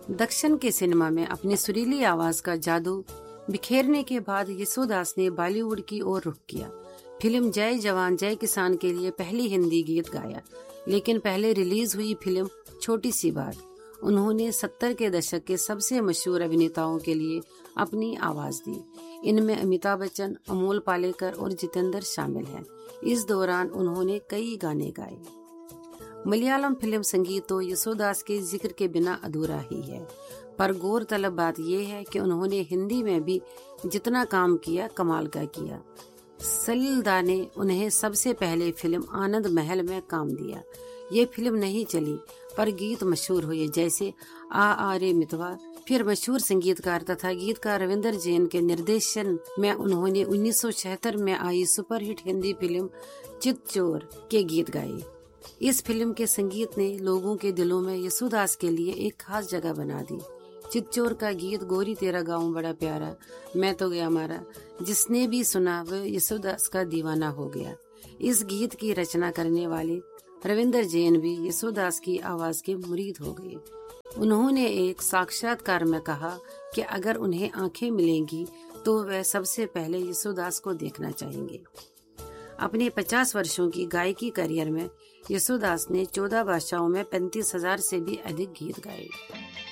दक्षिण के सिनेमा में अपनी सुरीली आवाज का जादू बिखेरने के बाद यशोदास ने बॉलीवुड की ओर रुख किया। फिल्म जय जवान जय किसान के लिए पहली हिंदी गीत गाया, लेकिन पहले रिलीज हुई फिल्म छोटी सी बात। उन्होंने 70 के दशक के सबसे मशहूर अभिनेताओं के लिए अपनी आवाज दी। इनमें अमिताभ बच्चन, अमोल पालेकर और जितेंद्र शामिल हैं। इस दौरान उन्होंने कई गाने गाए। मलयालम फिल्म संगीत तो यशोदास के जिक्र के बिना अधूरा ही है, पर गौरतलब बात यह है कि उन्होंने हिंदी में भी जितना काम किया कमाल का किया। सलील दा ने उन्हें सबसे पहले फिल्म आनंद महल में काम दिया। ये फिल्म नहीं चली, पर गीत मशहूर हुए, जैसे आ रे मितवा। फिर मशहूर संगीतकार तथा गीतकार रविंदर जैन के निर्देशन में उन्होंने 1976 में आई सुपरहिट हिंदी फिल्म चितचोर के गीत गाए। इस फिल्म के संगीत ने लोगों के दिलों में यशोदास के लिए एक खास जगह बना दी। चितचोर का गीत गोरी तेरा गाँव बड़ा प्यारा, मैं तो गया मारा, जिसने भी सुना वह यशोदास का दीवाना हो गया। इस गीत की रचना करने वाले रविंदर जैन भी यशोदास की आवाज के मुरीद हो गए। उन्होंने एक साक्षात्कार में कहा कि अगर उन्हें आंखें मिलेंगी तो वह सबसे पहले यशोदास को देखना चाहेंगे। अपने 50 वर्षों की गायकी करियर में यशोदास ने 14 भाषाओं में 35,000 से भी अधिक गीत गाए।